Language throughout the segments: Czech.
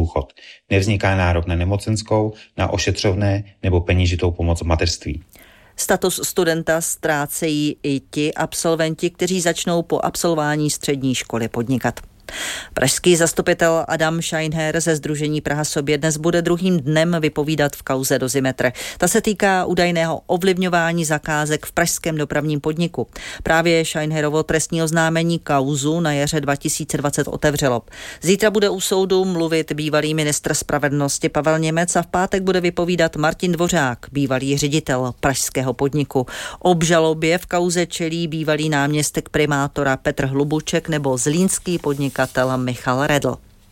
důchod. Nevzniká nárok na nemocenskou, na ošetřovné nebo peněžitou pomoc v mateřství. Status studenta ztrácejí i ti absolventi, kteří začnou po absolvování střední školy podnikat. Pražský zastupitel Adam Scheinher ze sdružení Praha sobě dnes bude druhým dnem vypovídat v kauze Dozimetr. Ta se týká údajného ovlivňování zakázek v pražském dopravním podniku. Právě Scheinherovo trestní oznámení kauzu na jaře 2020 otevřelo. Zítra bude u soudu mluvit bývalý ministr spravedlnosti Pavel Němec a v pátek bude vypovídat Martin Dvořák, bývalý ředitel pražského podniku. Obžalobě v kauze čelí bývalý náměstek primátora Petr Hlubuček nebo zlínský podnikatel Michal Redl.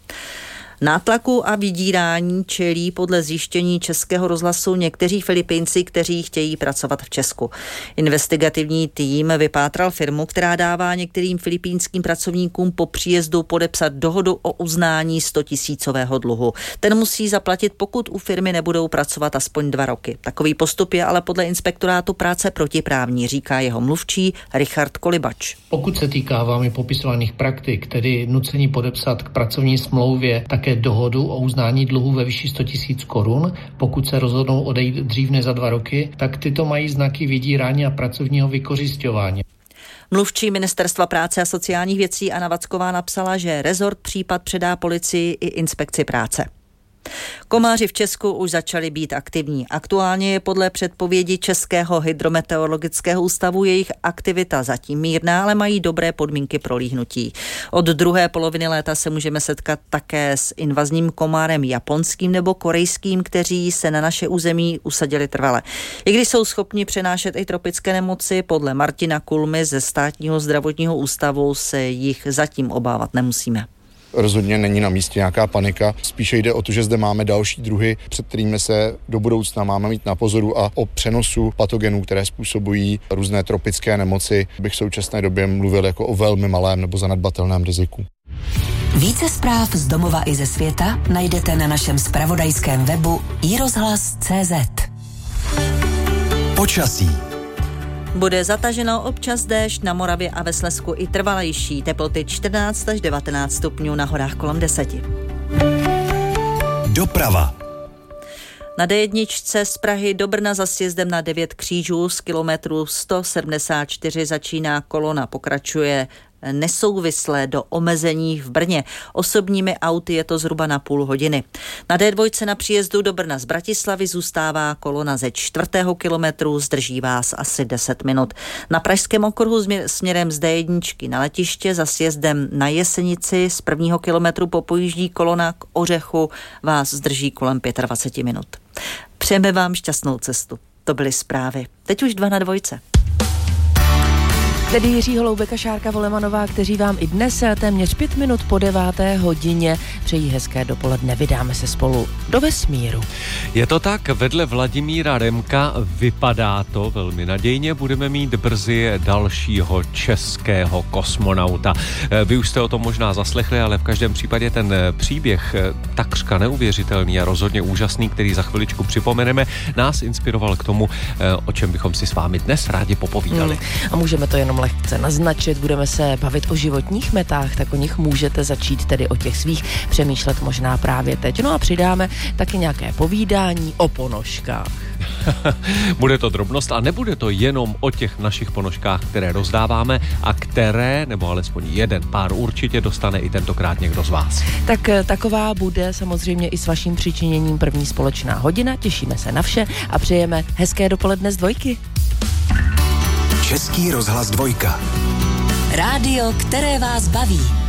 Nátlaku a vydírání čelí podle zjištění Českého rozhlasu někteří Filipínci, kteří chtějí pracovat v Česku. Investigativní tým vypátral firmu, která dává některým filipínským pracovníkům po příjezdu podepsat dohodu o uznání 100 000 dluhu. Ten musí zaplatit, pokud u firmy nebudou pracovat aspoň 2 roky. Takový postup je ale podle inspektorátu práce protiprávní, říká jeho mluvčí Richard Kolibač. Pokud se týká vámi popisovaných praktik, tedy nucení podepsat k pracovní smlouvě také dohodu o uznání dluhu ve výši 100 000 korun, pokud se rozhodnou odejít dřív než za 2 roky, tak tyto mají znaky vydírání a pracovního vykořisťování. Mluvčí Ministerstva práce a sociálních věcí Anna Vacková napsala, že rezort případ předá policii i inspekci práce. Komáři v Česku už začali být aktivní. Aktuálně je podle předpovědi Českého hydrometeorologického ústavu jejich aktivita zatím mírná, ale mají dobré podmínky pro líhnutí. Od druhé poloviny léta se můžeme setkat také s invazním komárem japonským nebo korejským, kteří se na naše území usadili trvale. I když jsou schopni přenášet i tropické nemoci, podle Martina Kulmy ze Státního zdravotního ústavu se jich zatím obávat nemusíme. Rozhodně není na místě nějaká panika, spíše jde o to, že zde máme další druhy, před kterými se do budoucna máme mít na pozoru a o přenosu patogenů, které způsobují různé tropické nemoci, bych v současné době mluvil jako o velmi malém nebo zanedbatelném riziku. Více zpráv z domova i ze světa najdete na našem zpravodajském webu iRozhlas.cz. Počasí. Bude zataženo, občas déšť, na Moravě a ve Slezsku i trvalejší, teploty 14 až 19 stupňů, na horách kolem 10. Doprava. Na D1 z Prahy do Brna za sjezdem na 9 křížů z kilometru 174 začíná kolona, pokračuje nesouvislé do omezení v Brně. Osobními auty je to zhruba na půl hodiny. Na D2 na příjezdu do Brna z Bratislavy zůstává kolona ze 4. kilometru, zdrží vás asi 10 minut. Na pražském okruhu směrem z D1 na letiště za sjezdem na Jesenici z 1. kilometru popojíždí kolona k Ořechu, vás zdrží kolem 25 minut. Přejeme vám šťastnou cestu. To byly zprávy. Teď už 2 na 2. Tedy Jiří Holoubek a Šárka Volemanová, kteří vám i dnes téměř 5 minut po 9. hodině přejí hezké dopoledne. Vydáme se spolu do vesmíru. Je to tak, vedle Vladimíra Remka vypadá to velmi nadějně. Budeme mít brzy dalšího českého kosmonauta. Vy už jste o tom možná zaslechli, ale v každém případě ten příběh takřka neuvěřitelný a rozhodně úžasný, který za chviličku připomeneme, nás inspiroval k tomu, o čem bychom si s vámi dnes rádi popovídali. A můžeme to jenom lehce naznačit, budeme se bavit o životních metách, tak o nich můžete začít tedy o těch svých přemýšlet možná právě teď. No a přidáme taky nějaké povídání o ponožkách. Bude to drobnost a nebude to jenom o těch našich ponožkách, které rozdáváme a které, nebo alespoň jeden pár určitě dostane i tentokrát někdo z vás. Tak taková bude samozřejmě i s vaším přičiněním první společná hodina. Těšíme se na vše a přejeme hezké dopoledne z Dvojky. Český rozhlas 2. Rádio, které vás baví.